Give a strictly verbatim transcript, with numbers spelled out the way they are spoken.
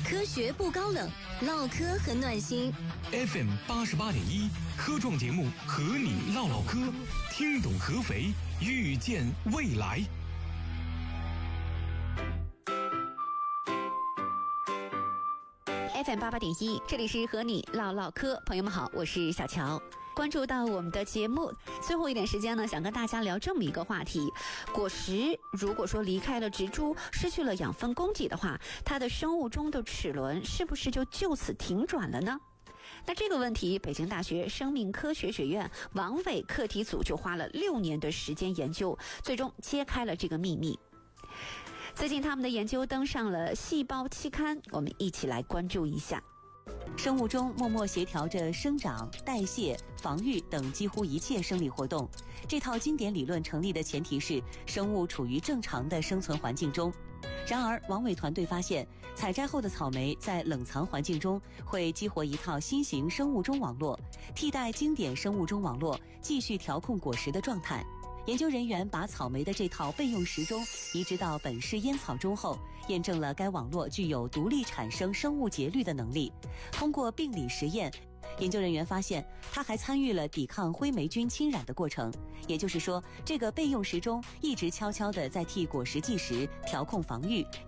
科学不高冷，唠嗑很暖心。 F M 八十八点一科创节目和你唠唠嗑，听懂合肥，遇见未来。 F M 八八点一，这里是和你唠唠嗑，朋友们好，我是小乔。关注到我们的节目，最后一点时间呢，想跟大家聊这么一个话题：果实如果说离开了植株，失去了养分供给的话，它的生物钟的齿轮是不是就就此停转了呢？那这个问题，北京大学生命科学学院王伟课题组就花了六年的时间研究，最终揭开了这个秘密。最近他们的研究登上了《细胞》期刊，我们一起来关注一下。 生物钟默默协调着生长、代谢、防御等几乎一切生理活动。这套经典理论成立的前提是生物处于正常的生存环境中。然而，王伟团队发现，采摘后的草莓在冷藏环境中会激活一套新型生物钟网络，替代经典生物钟网络，继续调控果实的状态。研究人员把草莓的这套备用时钟移植到本市烟草中后，验证了该网络具有独立产生生物节律的能力。通过病理实验，研究人员发现它还参与了抵抗灰霉菌侵染的过程。也就是说，这个备用时钟一直悄悄地在替果实计时、调控防御，